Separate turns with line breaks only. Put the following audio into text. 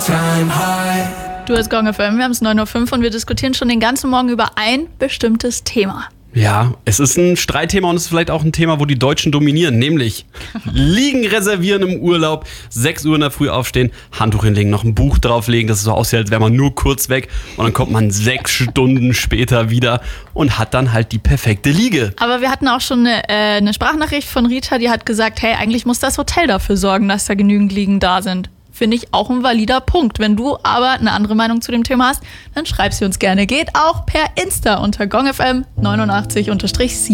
Du hast Gong FM, wir haben es 9:05 Uhr und wir diskutieren schon den ganzen Morgen über ein bestimmtes Thema.
Ja, es ist ein Streitthema und es ist vielleicht auch ein Thema, wo die Deutschen dominieren, nämlich Liegen reservieren im Urlaub, 6 Uhr in der Früh aufstehen, Handtuch hinlegen, noch ein Buch drauflegen, dass es so aussieht, als wäre man nur kurz weg und dann kommt man 6 Stunden später wieder und hat dann halt die perfekte Liege.
Aber wir hatten auch schon eine Sprachnachricht von Rita, die hat gesagt, hey, eigentlich muss das Hotel dafür sorgen, dass da genügend Liegen da sind. Finde ich auch ein valider Punkt. Wenn du aber eine andere Meinung zu dem Thema hast, dann schreib sie uns gerne. Geht auch per Insta unter GongFM 89_7.